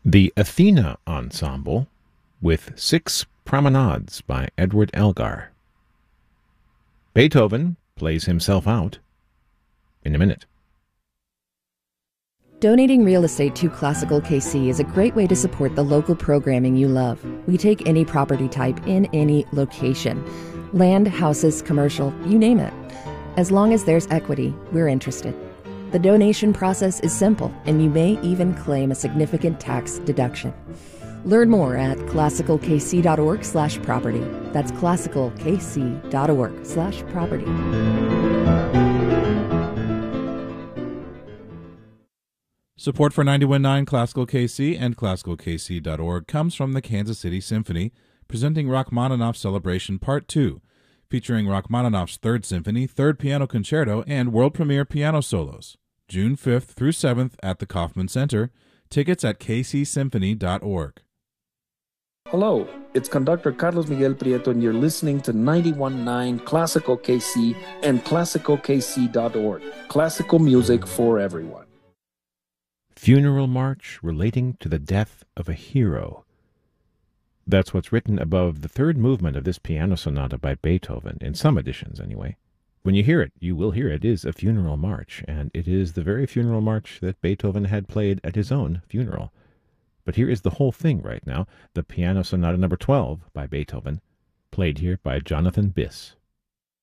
The Athena Ensemble with Six Promenades by Edward Elgar. Beethoven plays himself out in a minute. Donating real estate to Classical KC is a great way to support the local programming you love. We take any property type in any location. Land, houses, commercial, you name it. As long as there's equity, we're interested. The donation process is simple, and you may even claim a significant tax deduction. Learn more at classicalkc.org/property. That's classicalkc.org/property. Support for 91.9 Classical KC and classicalkc.org comes from the Kansas City Symphony, presenting Rachmaninoff's Celebration Part 2, featuring Rachmaninoff's Third Symphony, Third Piano Concerto, and world premiere piano solos. June 5th through 7th at the Kauffman Center. Tickets at kcsymphony.org. Hello, it's conductor Carlos Miguel Prieto, and you're listening to 91.9 Classical KC and classicalkc.org. Classical music for everyone. Funeral March relating to the death of a hero. That's what's written above the third movement of this piano sonata by Beethoven, in some editions anyway. When you hear it, you will hear it is a funeral march, and it is the very funeral march that Beethoven had played at his own funeral. But here is the whole thing right now, the Piano Sonata No. 12 by Beethoven, played here by Jonathan Biss.